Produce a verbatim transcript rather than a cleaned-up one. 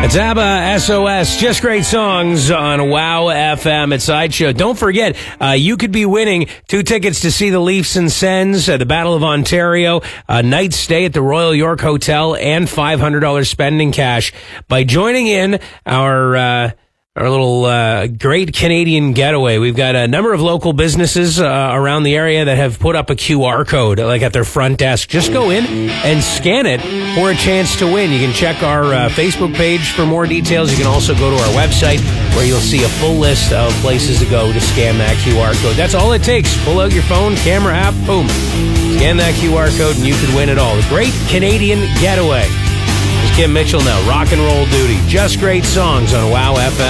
It's ABBA, S O S, just great songs on Wow F M at Sideshow. Don't forget, uh, you could be winning two tickets to see the Leafs and Sens, uh, the Battle of Ontario, a night stay at the Royal York Hotel, and five hundred dollars spending cash by joining in our... Uh, Our little uh, great Canadian getaway. We've got a number of local businesses uh, around the area that have put up a Q R code, like at their front desk. Just go in and scan it for a chance to win. You can check our uh, Facebook page for more details. You can also go to our website where you'll see a full list of places to go to scan that Q R code. That's all it takes. Pull out your phone, camera app, boom. Scan that Q R code and you could win it all. The Great Canadian Getaway. This is Kim Mitchell now. Rock and roll duty. Just great songs on Wow F M.